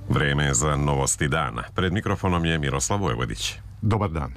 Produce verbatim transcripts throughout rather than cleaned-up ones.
Vreme je za novosti dana. Pred mikrofonom je Miroslav Vojvodić. Dobar dan.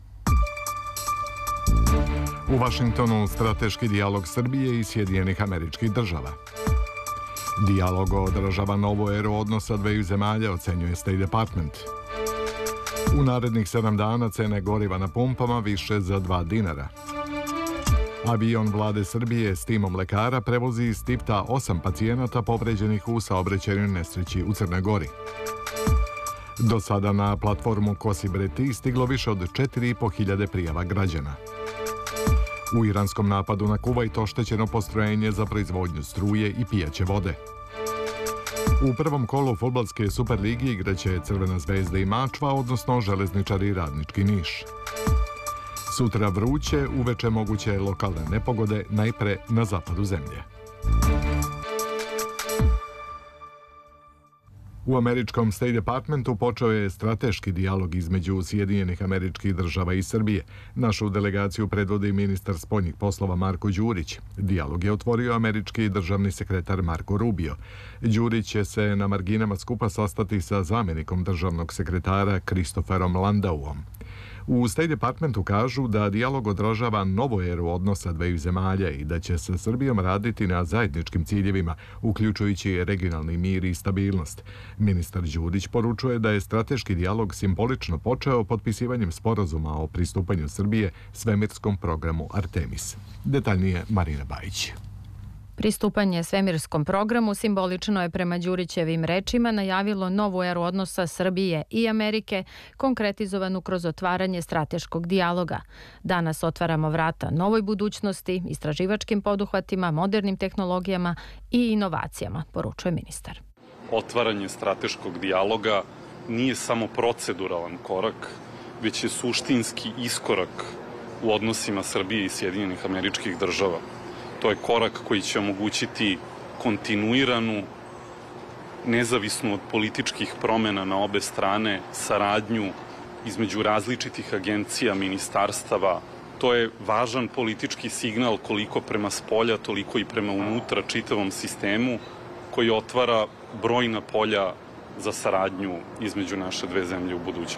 U Vašingtonu strateški dijalog Srbije i Sjedinjenih Američkih Država. Dijalog odražava novu eru odnosa dveju zemalja, ocenjuje State Department. U narednih sedam dana cene goriva na pumpama više za dva dinara. Avion vlade Srbije s timom lekara prevozi iz Tipta osam pacijenata povređenih u saobraćajnoj nesreći u Crnoj Gori. Do sada na platformu Kosi bre ti stiglo više od četiri i po hiljade prijava građana. U iranskom napadu na Kuvajt oštećeno postrojenje za proizvodnju struje i pijaće vode. U prvom kolu fudbalske Superligi igraće Crvena zvezda i Mačva, odnosno Železničari i Radnički Niš. Sutra vruće, uveče moguće lokalne nepogode, najpre na zapadu zemlje. U američkom State Departmentu počeo je strateški dijalog između Sjedinjenih Američkih Država i Srbije. Našu delegaciju predvodi ministar spoljnih poslova Marko Đurić. Dijalog je otvorio američki državni sekretar Marko Rubio. Đurić će se na marginama skupa sastati sa zamjenikom državnog sekretara Kristoferom Landauom. U State Departmentu kažu da dijalog odražava novu eru odnosa dveju zemalja i da će sa Srbijom raditi na zajedničkim ciljevima, uključujući regionalni mir i stabilnost. Ministar Đurić poručuje da je strateški dijalog simbolično počeo potpisivanjem sporazuma o pristupanju Srbije svemirskom programu Artemis. Detaljnije Marina Bajić. Pristupanje svemirskom programu simbolično je prema Đurićevim rečima najavilo novu eru odnosa Srbije i Amerike, konkretizovanu kroz otvaranje strateškog dijaloga. Danas otvaramo vrata novoj budućnosti, istraživačkim poduhvatima, modernim tehnologijama i inovacijama, poručuje ministar. Otvaranje strateškog dijaloga nije samo proceduralan korak, već je suštinski iskorak u odnosima Srbije i Sjedinjenih Američkih Država. To je korak koji će omogućiti kontinuiranu, nezavisnu od političkih promjena na obe strane, saradnju između različitih agencija, ministarstava. To je važan politički signal koliko prema spolja, toliko i prema unutra čitavom sistemu, koji otvara brojna polja za saradnju između naše dve zemlje u budućnosti.